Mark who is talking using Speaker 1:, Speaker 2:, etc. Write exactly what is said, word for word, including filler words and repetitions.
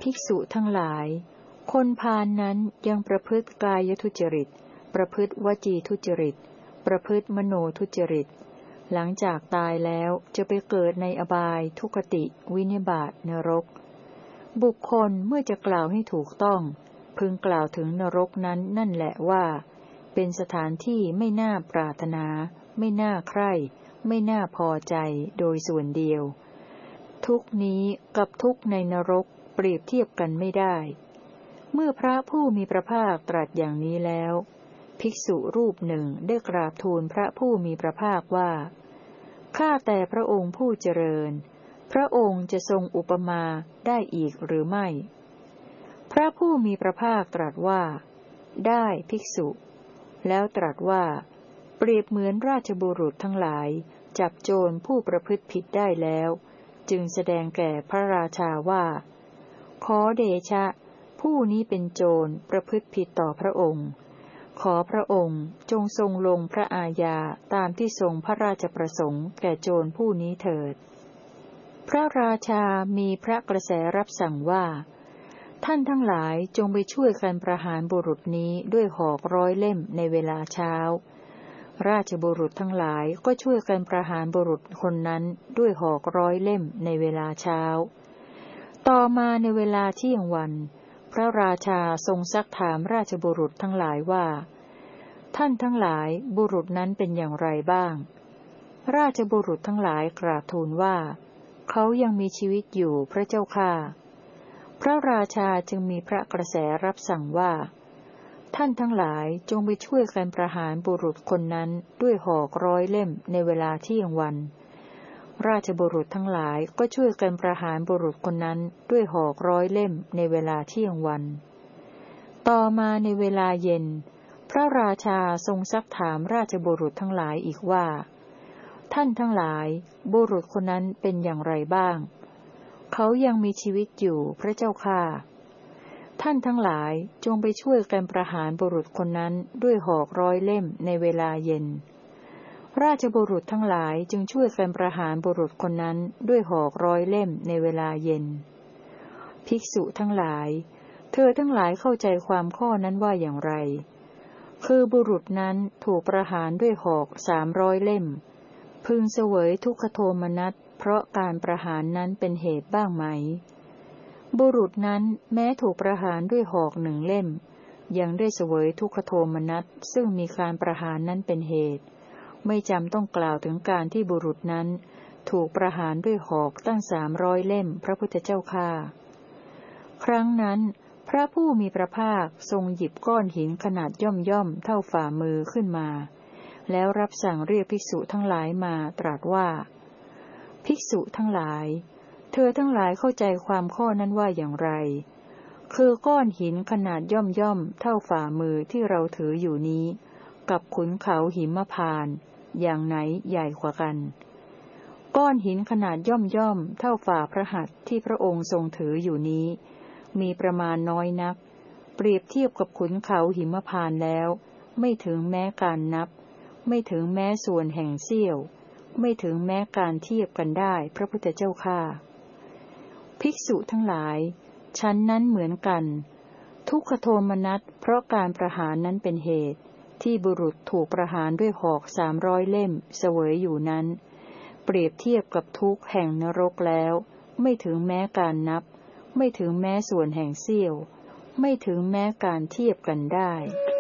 Speaker 1: ภิกษุทั้งหลายคนพาลนั้นยังประพฤติกายทุจริตประพฤติวจีทุจริตประพฤติมโนทุจริตหลังจากตายแล้วจะไปเกิดในอบายทุกติวินิบาตนรกบุคคลเมื่อจะกล่าวให้ถูกต้องพึงกล่าวถึงนรกนั้นนั่นแหละว่าเป็นสถานที่ไม่น่าปรารถนาไม่น่าใคร่ไม่น่าพอใจโดยส่วนเดียวทุกนี้กับทุกในนรกเปรียบเทียบกันไม่ได้เมื่อพระผู้มีพระภาคตรัสอย่างนี้แล้วภิกษุรูปหนึ่งได้กราบทูลพระผู้มีพระภาคว่าข้าแต่พระองค์ผู้เจริญพระองค์จะทรงอุปมาได้อีกหรือไม่พระผู้มีพระภาคตรัสว่าได้ภิกษุแล้วตรัสว่าเปรียบเหมือนราชบุรุษทั้งหลายจับโจรผู้ประพฤติผิดได้แล้วจึงแสดงแก่พระราชาว่าขอเดชะผู้นี้เป็นโจรประพฤติผิดต่อพระองค์ขอพระองค์จงทรงลงพระอาญาตามที่ทรงพระราชประสงค์แก่โจรผู้นี้เถิดพระราชามีพระกระแสรับสั่งว่าท่านทั้งหลายจงไปช่วยกันประหารบุรุษนี้ด้วยหอกร้อยเล่มในเวลาเช้าราชบุรุษทั้งหลายก็ช่วยกันประหารบุรุษคนนั้นด้วยหอกร้อยเล่มในเวลาเช้าต่อมาในเวลาเที่ยงวันพระราชาทรงซักถามราชบุรุษทั้งหลายว่าท่านทั้งหลายบุรุษนั้นเป็นอย่างไรบ้างราชบุรุษทั้งหลายกราบทูลว่าเขายังมีชีวิตอยู่พระเจ้าข้าพระราชาจึงมีพระกระแสรับสั่งว่าท่านทั้งหลายจงไปช่วยกันประหารบุรุษคนนั้นด้วยหอกร้อยเล่มในเวลาเที่ยงวันราชบุรุษทั้งหลายก็ช่วยกันประหารบุรุษคนนั้นด้วยหอกร้อยเล่มในเวลาเที่ยงวันต่อมาในเวลาเย็นพระราชาทรงซักถามราชบุรุษทั้งหลายอีกว่าท่านทั้งหลายบุรุษคนนั้นเป็นอย่างไรบ้างเขายังมีชีวิตอยู่พระเจ้าข้าท่านทั้งหลายจงไปช่วยกันประหารบุรุษคนนั้นด้วยหอกร้อยเล่มในเวลาเย็นราชบุรุษทั้งหลายจึงช่วยกันประหารบุรุษคนนั้นด้วยหอกร้อยเล่มในเวลาเย็นภิกษุทั้งหลายเธอทั้งหลายเข้าใจความข้อนั้นว่าอย่างไรคือบุรุษนั้นถูกประหารด้วยหอกสามร้อยเล่มพึงเสวยทุกขโทมนัสเพราะการประหารนั้นเป็นเหตุบ้างไหมบุรุษนั้นแม้ถูกประหารด้วยหอกหนึ่งเล่มยังได้เสวยทุกขโทมนัสซึ่งมีการประหารนั้นเป็นเหตุไม่จำต้องกล่าวถึงการที่บุรุษนั้นถูกประหารด้วยหอกตั้งสามร้อยเล่มพระพุทธเจ้าข้าครั้งนั้นพระผู้มีพระภาคทรงหยิบก้อนหินขนาดย่อมย่อมเท่าฝ่ามือขึ้นมาแล้วรับสั่งเรียกภิกษุทั้งหลายมาตรัสว่าภิกษุทั้งหลายเธอทั้งหลายเข้าใจความข้อนั้นว่าอย่างไรคือก้อนหินขนาดย่อมย่อมเท่าฝ่ามือที่เราถืออยู่นี้กับขุนเขาหิมพานต์อย่างไหนใหญ่กว่ากันก้อนหินขนาดย่อมย่อมเท่าฝ่าพระหัตถ์ที่พระองค์ทรงถืออยู่นี้มีประมาณน้อยนักเปรียบเทียบกับขุนเขาหิมพานต์แล้วไม่ถึงแม้การนับไม่ถึงแม้ส่วนแห่งเสี้ยวไม่ถึงแม้การเทียบกันได้พระพุทธเจ้าข้าภิกษุทั้งหลายชั้นนั้นเหมือนกันทุกขโทมนัสเพราะการประหารนั้นเป็นเหตุที่บุรุษถูกประหารด้วยหอกสามร้อยเล่มเสวยอยู่นั้นเปรียบเทียบกับทุกข์แห่งนรกแล้วไม่ถึงแม้การนับไม่ถึงแม้ส่วนแห่งเสี้ยวไม่ถึงแม้การเทียบกันได้